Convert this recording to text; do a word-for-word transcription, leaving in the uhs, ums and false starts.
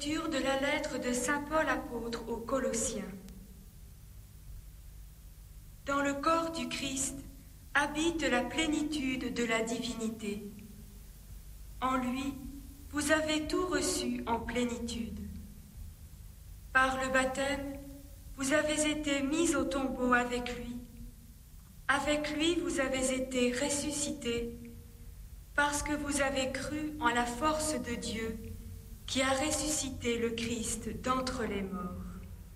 Lecture de la lettre de saint Paul apôtre aux Colossiens. Dans le corps du Christ habite la plénitude de la divinité. En lui, vous avez tout reçu en plénitude. Par le baptême, vous avez été mis au tombeau avec lui. Avec lui, vous avez été ressuscités, parce que vous avez cru en la force de Dieu, qui a ressuscité le Christ d'entre les morts.